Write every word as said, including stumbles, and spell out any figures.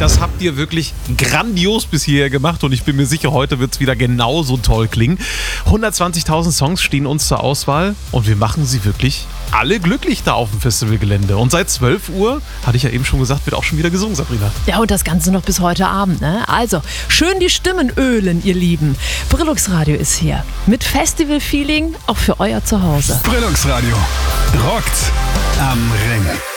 Das habt ihr wirklich grandios bis hierher gemacht und ich bin mir sicher, heute wird es wieder genauso toll klingen. hundertzwanzigtausend Songs stehen uns zur Auswahl und wir machen sie wirklich alle glücklich da auf dem Festivalgelände. Und seit zwölf Uhr, hatte ich ja eben schon gesagt, wird auch schon wieder gesungen, Sabrina. Ja, und das Ganze noch bis heute Abend, ne? Also, schön die Stimmen ölen, ihr Lieben. Brillux Radio ist hier. Mit Festival-Feeling auch für euer Zuhause. Brillux Radio rockt am Ring.